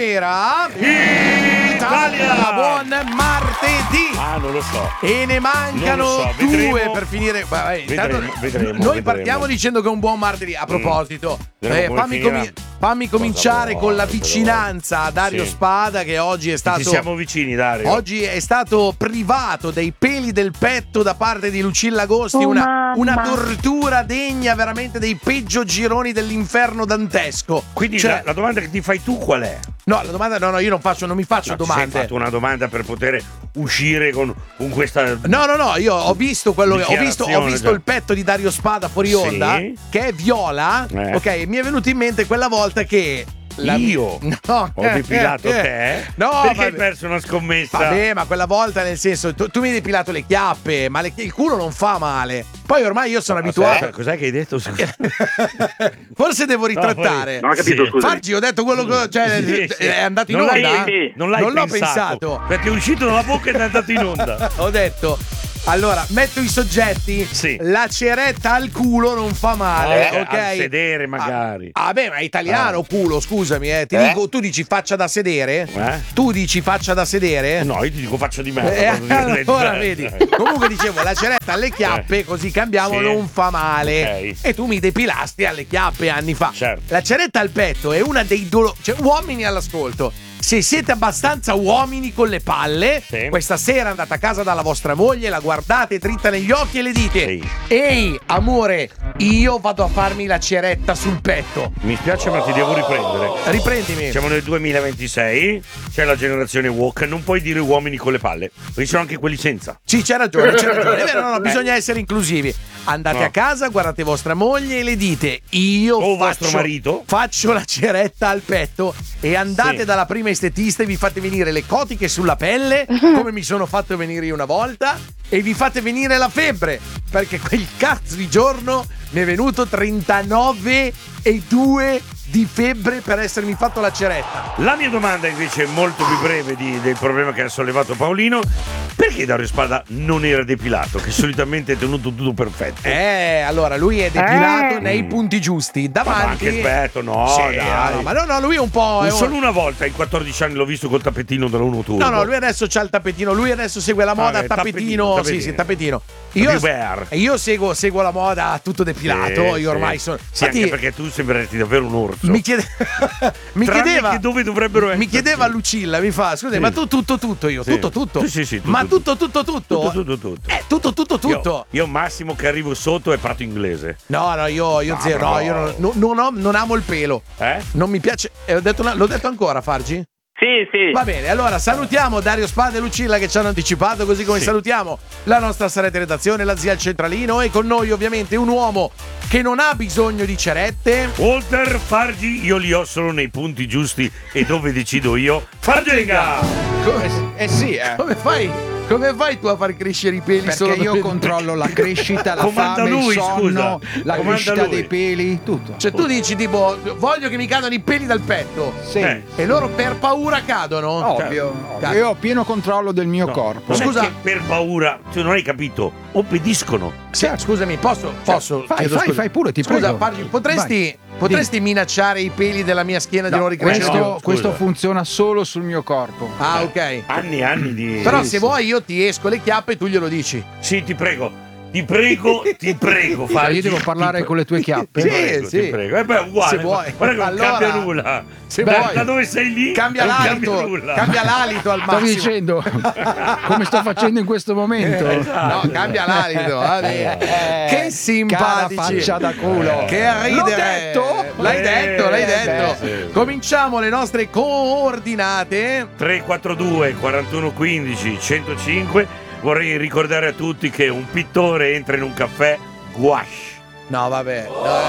era Italia! Buon martedì! Non lo so. E ne mancano due per finire. Vedremo. Noi partiamo dicendo che è un buon martedì. A proposito, fammi cominciare con la vicinanza a Dario Spada, che oggi è stato. Ci siamo vicini, Dario. Oggi è stato privato dei peli del petto da parte di Lucilla Agosti. Una tortura degna veramente dei peggio gironi dell'inferno dantesco. Quindi la domanda che ti fai tu qual è? No, la domanda non mi faccio domande. Hai fatto una domanda per poter uscire con questa. No, io ho visto quello che ho visto il petto di Dario Spada fuori onda, che è viola. Ok, mi è venuto in mente quella volta che io ho depilato te? No, perché hai perso una scommessa? Vabbè, ma quella volta, nel senso, tu mi hai depilato le chiappe, ma il culo non fa male. Poi ormai io sono abituato. Cos'è che hai detto? Forse devo ritrattare. Non ho capito, scusa. Fargi, ho detto quello che è andato in onda. Non l'ho pensato. Perché è uscito dalla bocca ed è andato in onda. Ho detto. Allora, metto i soggetti. Sì. La ceretta al culo non fa male, ok? A sedere magari. Beh, ma è italiano culo, scusami, Ti dico, tu dici faccia da sedere? Tu dici faccia da sedere? No, io ti dico faccia di merda. Allora vedi. Comunque dicevo, la ceretta alle chiappe, così cambiamo, non fa male. Okay. E tu mi depilasti alle chiappe anni fa. Certo. La ceretta al petto è una dei dolori. Cioè, uomini all'ascolto. Se siete abbastanza uomini con le palle, questa sera andate a casa dalla vostra moglie, la guardate dritta negli occhi e le dite: ehi, amore, io vado a farmi la ceretta sul petto. Mi spiace, ma ti devo riprendere. Riprendimi. Siamo nel 2026, c'è la generazione woke, non puoi dire uomini con le palle, perché ci sono anche quelli senza. Sì, c'è ragione. È vero, no, bisogna essere inclusivi. Andate a casa, guardate vostra moglie e le dite: io vostro marito faccio la ceretta al petto, e andate dalla prima estetista e vi fate venire le cotiche sulla pelle, come mi sono fatto venire io una volta, e vi fate venire la febbre, perché quel cazzo di giorno mi è venuto 39,2 di febbre per essermi fatto la ceretta. La mia domanda invece è molto più breve del problema che ha sollevato Paolino. Perché Dario Spada non era depilato, che solitamente è tenuto tutto perfetto? Allora lui è depilato nei punti giusti, davanti. Ma anche il petto, dai. Ma no, lui è un po'. Solo una volta in 14 anni l'ho visto col tappetino della Uno Turbo. No, lui adesso c'ha il tappetino, lui adesso segue la moda tappetino. Sì, tappetino. Io seguo la moda tutto depilato, io ormai sono. Sì, anche perché tu sembreresti davvero un orso. Mi chiedeva che dove dovrebbero essere. Mi chiedeva Lucilla, mi fa: scusa, ma tu tutto io, tutto. Sì, ma tutto. Tutto. Tutto. Io massimo che arrivo sotto è prato inglese. No, io zero. No, io non amo il pelo. Non mi piace. L'ho detto ancora, Fargi? Sì. Va bene, allora salutiamo Dario Spada e Lucilla che ci hanno anticipato, così come salutiamo la nostra Sarete Redazione, la zia al centralino, e con noi ovviamente un uomo che non ha bisogno di cerette. Walter Fargi, io li ho solo nei punti giusti e dove decido io. Fargenga! Come fai tu a far crescere i peli? Perché solo io controllo la crescita, la fame, il sonno, la crescita dei peli, tutto. Cioè tu dici tipo: voglio che mi cadano i peli dal petto. Sì. E loro per paura cadono? Ovvio. Io ho pieno controllo del mio corpo. Scusa, per paura, tu non hai capito, obbediscono. Scusami, posso? Fai pure, ti scusa, prego. Fargi, potresti minacciare i peli della mia schiena di non ricrescere? Questo funziona solo sul mio corpo. Ok. Anni di. Però se vuoi io ti esco le chiappe e tu glielo dici. Sì, ti prego, Fargi. Io devo parlare con le tue chiappe. Ti prego. Uguale. Se vuoi. Guarda che non cambia nulla. Se vuoi. Da dove sei lì? Cambia l'alito al massimo. Sto dicendo come sto facendo in questo momento. No, cambia l'alito. Che simpatici. Cara faccia da culo. Che a ridere. L'hai detto. Sì. Cominciamo le nostre coordinate. 342 41 15 105. Vorrei ricordare a tutti che un pittore entra in un caffè, gouache. No, vabbè.